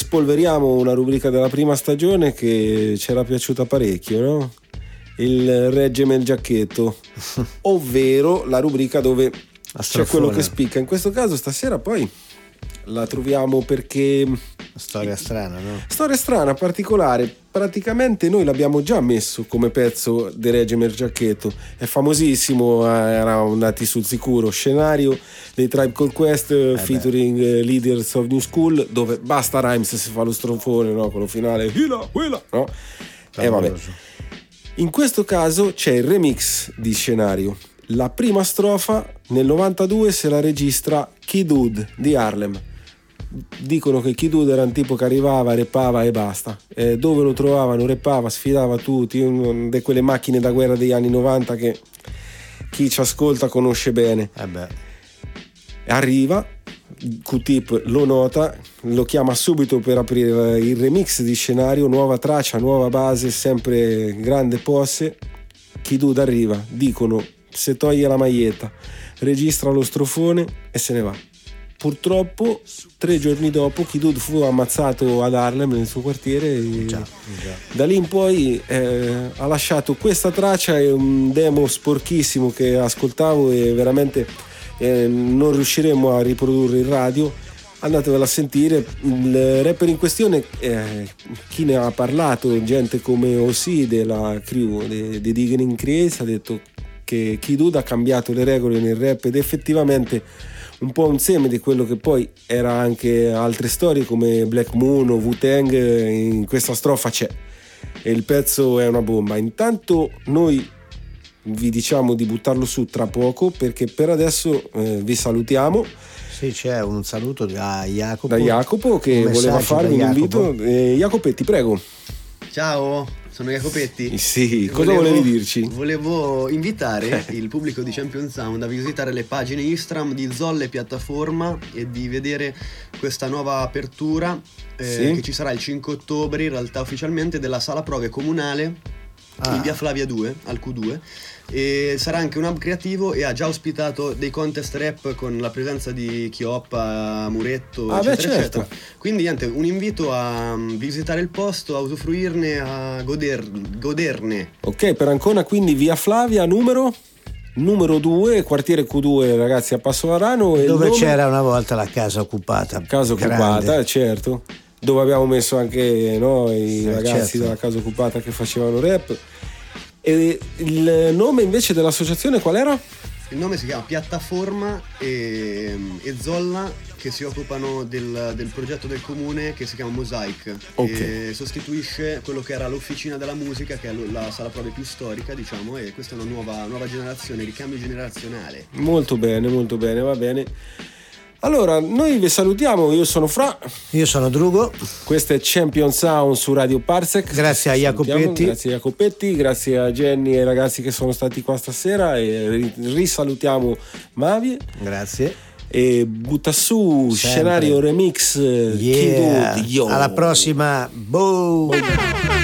spolveriamo una rubrica della prima stagione che ci era piaciuta parecchio, no? Il Reggeme il giacchetto, ovvero la rubrica dove c'è quello che spicca. In questo caso stasera poi la troviamo perché storia strana, no? Storia strana, particolare. Praticamente noi l'abbiamo già messo come pezzo di Reggeme il giacchetto, è famosissimo, era andati sul sicuro. Scenario dei Tribe Called Quest featuring Leaders of New School, dove Busta Rhymes si fa lo strofone, no? Con lo finale hila, no? E vabbè, in questo caso c'è il remix di Scenario. La prima strofa nel 92 se la registra Kid Hood di Harlem. Dicono che Kid Hood era un tipo che arrivava, rappava e basta. Dove lo trovavano, rappava, sfidava tutti, una di quelle macchine da guerra degli anni 90 che chi ci ascolta conosce bene. Arriva, Q-Tip lo nota, lo chiama subito per aprire il remix di Scenario, nuova traccia, nuova base, sempre grande posse. Kid Hood arriva, dicono se toglie la maglietta, registra lo strofone e se ne va. Purtroppo 3 giorni dopo Kid Hood fu ammazzato ad Harlem nel suo quartiere e da lì in poi ha lasciato questa traccia e un demo sporchissimo che ascoltavo e veramente non riusciremo a riprodurre in radio. Andatevela a sentire. Il rapper in questione, chi ne ha parlato, gente come O.C. della crew di Digging Creates, ha detto che Kid Hood ha cambiato le regole nel rap ed effettivamente un po' un seme di quello che poi era anche altre storie come Black Moon o Wu-Tang. In questa strofa c'è e il pezzo è una bomba. Intanto noi vi diciamo di buttarlo su tra poco, perché per adesso vi salutiamo. Sì, c'è un saluto da Jacopo che voleva farvi un invito. Jacopetti, prego. Ciao, sono Jacopetti. Sì, cosa volevi dirci? Volevo invitare il pubblico di Champion Sound a visitare le pagine Instagram di Zolle Piattaforma e di vedere questa nuova apertura che ci sarà il 5 ottobre, in realtà ufficialmente, della sala prove comunale in via Flavia 2 al Q2, e sarà anche un hub creativo e ha già ospitato dei contest rap con la presenza di Chioppa, Muretto, eccetera, eccetera. Quindi niente, un invito a visitare il posto, a usufruirne, a goderne. Ok, per Ancona quindi via Flavia numero 2, quartiere Q2, ragazzi, a Passo Varano, dove c'era una volta la casa occupata. Casa occupata, certo, dove abbiamo messo anche i ragazzi della casa occupata che facevano rap. E il nome invece dell'associazione qual era? Il nome si chiama Piattaforma e Zolla, che si occupano del progetto del comune che si chiama Mosaic, e sostituisce quello che era l'Officina della Musica, che è la sala prove più storica, diciamo, e questa è una nuova generazione, ricambio generazionale. Molto bene, va bene. Allora, noi vi salutiamo, io sono Fra. Io sono Drugo. Questo è Champion Sound su Radio Parsec. Grazie a Jacopetti. Grazie a Jacopetti, grazie a Jenny e ai ragazzi che sono stati qua stasera, e risalutiamo Mavi. Grazie. E butta su sempre. Scenario remix. Kid Hood. Alla prossima. Boom.